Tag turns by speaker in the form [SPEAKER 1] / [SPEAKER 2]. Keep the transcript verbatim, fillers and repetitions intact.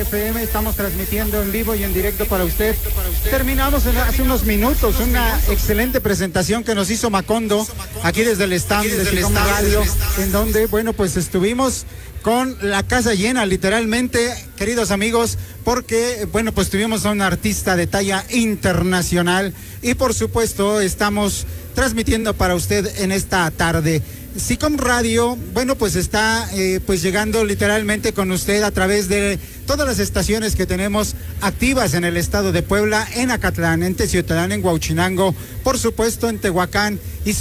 [SPEAKER 1] F M, estamos transmitiendo en vivo y en directo para usted. Terminamos en, hace unos minutos una excelente presentación que nos hizo Macondo aquí desde el stand de Sicom Radio, en donde, bueno, pues estuvimos con la casa llena, literalmente, queridos amigos, porque, bueno, pues tuvimos a un artista de talla internacional y, por supuesto, estamos transmitiendo para usted en esta tarde. Sicom Radio, bueno, pues está eh, pues llegando literalmente con usted a través de todas las estaciones que tenemos activas en el estado de Puebla, en Acatlán, en Teciutlán, en Huauchinango, por supuesto en Tehuacán y